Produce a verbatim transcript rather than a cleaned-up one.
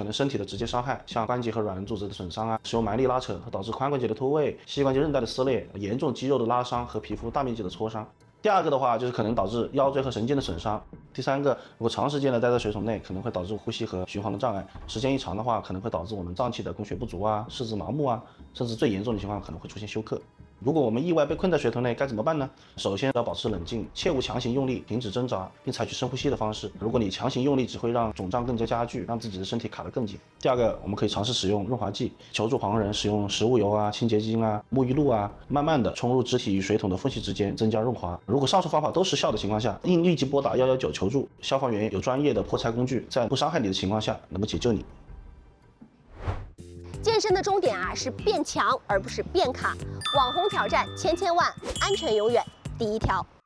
能身体的直接伤害，像关节和软组织的损伤啊，使用蛮力拉扯和导致髋关节的脱位、膝关节韧带的撕裂、严重肌肉的拉伤和皮肤大面积的挫伤。第二个的话就是可能导致腰椎和神经的损伤。第三个，如果长时间的待在水桶内，可能会导致呼吸和循环的障碍，时间一长的话，可能会导致我们脏器的供血不足啊，四肢麻木啊，甚至最严重的情况可能会出现休克。如果我们意外被困在水桶内，该怎么办呢？首先要保持冷静，切勿强行用力，停止挣扎，并采取深呼吸的方式。如果你强行用力，只会让肿胀更加加剧，让自己的身体卡得更紧。第二个，我们可以尝试使用润滑剂，求助旁人使用食物油啊、清洁精啊、沐浴露啊，慢慢的冲入肢体与水桶的缝隙之间，增加润滑。如果上述方法都失效的情况下，应立即拨打一一九求助，消防员有专业的破拆工具，在不伤害你的情况下，能够解救你。 健身的终点啊是变强，而不是变卡。网红挑战千千万，安全永远第一条。